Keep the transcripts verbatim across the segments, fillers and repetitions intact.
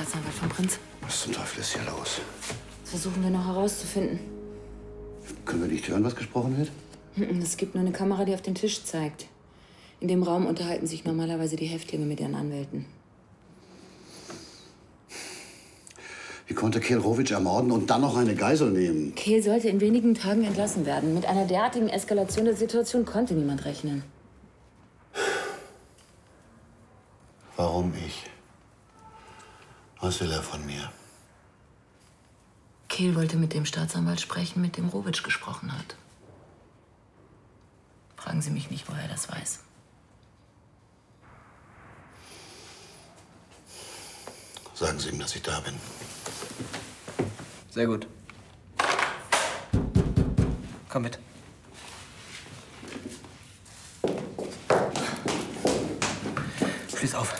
Staatsanwalt vom Prinz. Was zum Teufel ist hier los? Das versuchen wir noch herauszufinden. Können wir nicht hören, was gesprochen wird? Es gibt nur eine Kamera, die auf den Tisch zeigt. In dem Raum unterhalten sich normalerweise die Häftlinge mit ihren Anwälten. Wie konnte Kehl-Rovitsch ermorden und dann noch eine Geisel nehmen? Kehl sollte in wenigen Tagen entlassen werden. Mit einer derartigen Eskalation der Situation konnte niemand rechnen. Warum ich? Was will er von mir? Kehl wollte mit dem Staatsanwalt sprechen, mit dem Rovitsch gesprochen hat. Fragen Sie mich nicht, woher er das weiß. Sagen Sie ihm, dass ich da bin. Sehr gut. Komm mit. Schließ auf.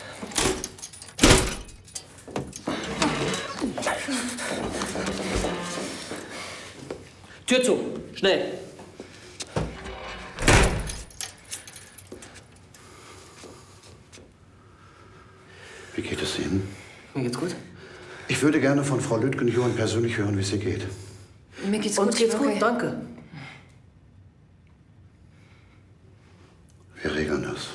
Tür zu. Schnell. Wie geht es Ihnen? Mir geht's gut. Ich würde gerne von Frau Lütgen-Johann persönlich hören, wie es ihr geht. Mir geht's Uns gut. geht's okay. gut, danke. Wir regeln das.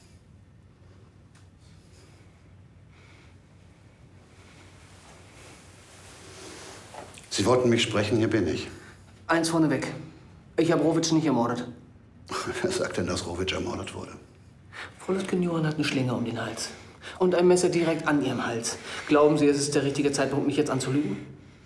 Sie wollten mich sprechen, hier bin ich. Eins vorneweg. Ich habe Rovitsch nicht ermordet. Wer sagt denn, dass Rovitsch ermordet wurde? Frau Lütgen-Johann hat eine Schlinge um den Hals. Und ein Messer direkt an ihrem Hals. Glauben Sie, es ist der richtige Zeitpunkt, mich jetzt anzulügen?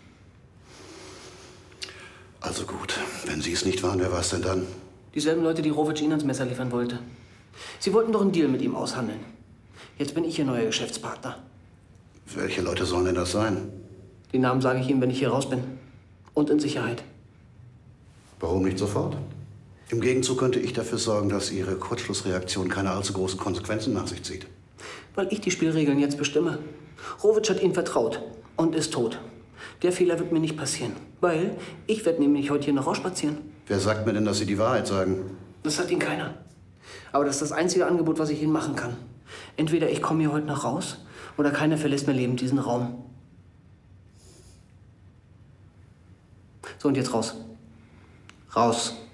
Also gut, wenn Sie es nicht waren, wer war es denn dann? Dieselben Leute, die Rovitsch Ihnen ans Messer liefern wollte. Sie wollten doch einen Deal mit ihm aushandeln. Jetzt bin ich Ihr neuer Geschäftspartner. Welche Leute sollen denn das sein? Die Namen sage ich Ihnen, wenn ich hier raus bin. Und in Sicherheit. Warum nicht sofort? Im Gegenzug könnte ich dafür sorgen, dass Ihre Kurzschlussreaktion keine allzu großen Konsequenzen nach sich zieht. Weil ich die Spielregeln jetzt bestimme. Rovitsch hat Ihnen vertraut und ist tot. Der Fehler wird mir nicht passieren. Weil ich werde nämlich heute hier noch rausspazieren. Wer sagt mir denn, dass Sie die Wahrheit sagen? Das sagt Ihnen keiner. Aber das ist das einzige Angebot, was ich Ihnen machen kann. Entweder ich komme hier heute noch raus oder keiner verlässt mir lebend diesen Raum. So, und jetzt raus. Raus.